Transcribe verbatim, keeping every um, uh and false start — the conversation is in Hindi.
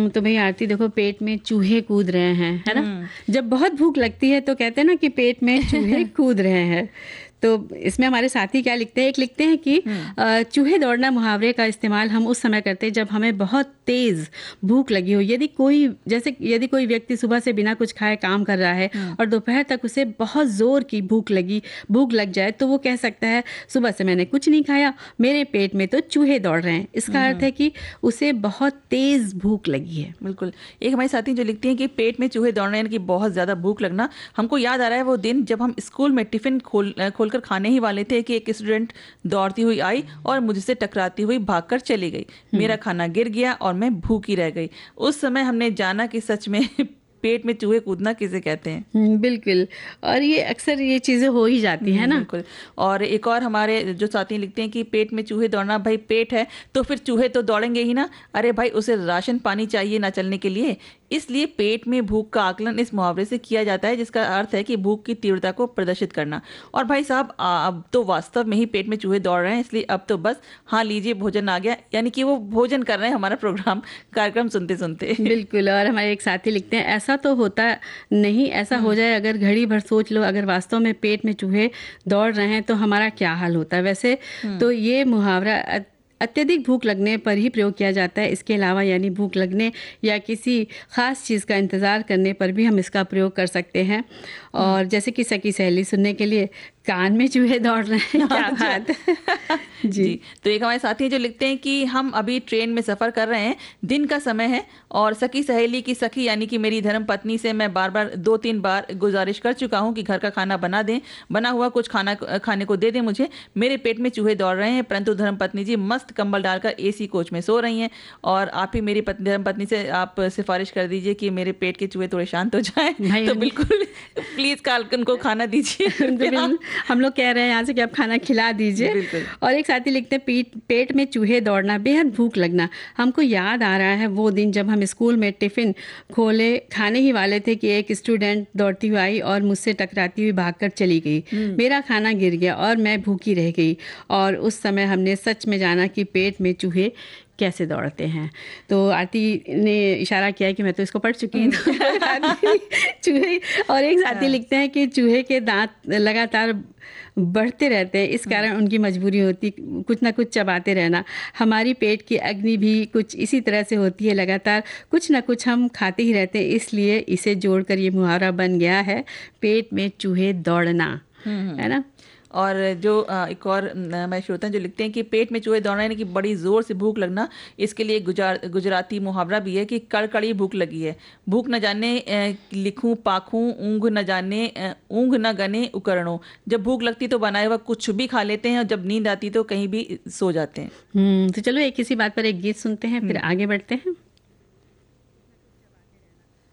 तो भई आरती देखो, पेट में चूहे कूद रहे हैं, है ना? जब बहुत भूख लगती है तो कहते हैं ना कि पेट में चूहे कूद रहे हैं। तो इसमें हमारे साथी क्या लिखते हैं, एक लिखते हैं कि अ, चूहे दौड़ना मुहावरे का इस्तेमाल हम उस समय करते हैं जब हमें बहुत तेज़ भूख लगी हो। यदि कोई जैसे यदि कोई व्यक्ति सुबह से बिना कुछ खाए काम कर रहा है और दोपहर तक उसे बहुत ज़ोर की भूख लगी भूख लग जाए, तो वो कह सकता है सुबह से मैंने कुछ नहीं खाया, मेरे पेट में तो चूहे दौड़ रहे हैं। इसका अर्थ है कि उसे बहुत तेज़ भूख लगी है। बिल्कुल। एक हमारी साथी जो लिखती हैं कि पेट में चूहे दौड़ रहे हैं, यानी कि बहुत ज़्यादा भूख लगना। हमको याद आ रहा है वो दिन जब हम स्कूल में टिफ़िन खोल खोलकर खाने ही वाले थे कि एक स्टूडेंट दौड़ती हुई आई और मुझसे टकराती हुई भागकर चली गई। मेरा खाना गिर गया और मैं भूखी रह गई। उस समय हमने जाना कि सच में पेट में चूहे कूदना किसे कहते हैं। हम्म, बिल्कुल। और ये अक्सर ये चीज़ें हो ही जाती हैं ना। बिल्कुल। और एक और हमारे जो साथी लिखते हैं कि पेट में चूहे दौड़ना, भाई पेट है तो फिर चूहे तो दौड़ेंगे ही ना। अरे भाई, उसे राशन पानी चाहिए ना चलने के लिए, इसलिए पेट में भूख का आकलन इस मुहावरे से किया जाता है, जिसका अर्थ है कि भूख की तीव्रता को प्रदर्शित करना। और भाई साहब, अब तो वास्तव में ही पेट में चूहे दौड़ रहे हैं, इसलिए अब तो बस हाँ लीजिए भोजन आ गया, यानी कि वो भोजन कर रहे हैं हमारा प्रोग्राम कार्यक्रम सुनते सुनते। बिल्कुल। और हमारे एक साथी लिखते हैं ऐसा तो होता नहीं, ऐसा हो जाए अगर घड़ी भर सोच लो, अगर वास्तव में पेट में चूहे दौड़ रहे हैं तो हमारा क्या हाल होता है। वैसे तो ये मुहावरा अत्यधिक भूख लगने पर ही प्रयोग किया जाता है। इसके अलावा यानी भूख लगने या किसी ख़ास चीज़ का इंतज़ार करने पर भी हम इसका प्रयोग कर सकते हैं। और जैसे कि सखी सहेली सुनने के लिए कान में चूहे दौड़ रहे हैं, क्या बात है। जी।, जी। तो एक हमारे साथी जो लिखते हैं कि हम अभी ट्रेन में सफ़र कर रहे हैं, दिन का समय है और सखी सहेली की सखी यानी कि मेरी धर्म पत्नी से मैं बार बार दो तीन बार गुजारिश कर चुका हूँ कि घर का खाना बना दें, बना हुआ कुछ खाना खाने को दे दें मुझे, मेरे पेट में चूहे दौड़ रहे हैं, परंतु धर्म पत्नी जी मस्त कंबल डालकर एसी कोच में सो रही हैं और आप ही मेरी पत्नी धर्म पत्नी से आप सिफारिश कर दीजिए कि मेरे पेट के चूहे थोड़े शांत हो जाएं। तो बिल्कुल प्लीज़ काल्कन को खाना दीजिए। हम लोग कह रहे हैं यहाँ से कि आप खाना खिला दीजिए। और एक साथी लिखते हैं पेट पेट में चूहे दौड़ना, बेहद भूख लगना। हमको याद आ रहा है वो दिन जब हम स्कूल में टिफ़िन खोले खाने ही वाले थे कि एक स्टूडेंट दौड़ती हुई आई और मुझसे टकराती हुई भागकर चली गई। मेरा खाना गिर गया और मैं भूखी रह गई और उस समय हमने सच में जाना कि पेट में चूहे कैसे दौड़ते हैं। तो आरती ने इशारा किया कि मैं तो इसको पढ़ चुकी हूँ। चूहे। और एक साथी लिखते हैं कि चूहे के दांत लगातार बढ़ते रहते हैं, इस कारण उनकी मजबूरी होती कुछ ना कुछ चबाते रहना। हमारी पेट की अग्नि भी कुछ इसी तरह से होती है, लगातार कुछ ना कुछ हम खाते ही रहते हैं, इसलिए इसे जोड़कर ये मुहावरा बन गया है, पेट में चूहे दौड़ना, है ना। और जो एक और मैं श्रोता जो लिखते हैं कि पेट में चूहे दौड़ना यानी कि बड़ी ज़ोर से भूख लगना, इसके लिए गुजार गुजराती मुहावरा भी है कि कड़कड़ी भूख लगी है, भूख न जाने लिखूं पाखूं, ऊँघ न जाने ऊँघ न गने उकरणों। जब भूख लगती तो बनाए हुआ कुछ भी खा लेते हैं और जब नींद आती तो कहीं भी सो जाते हैं। हम्म तो चलो एक किसी बात पर एक गीत सुनते हैं, फिर आगे बढ़ते हैं।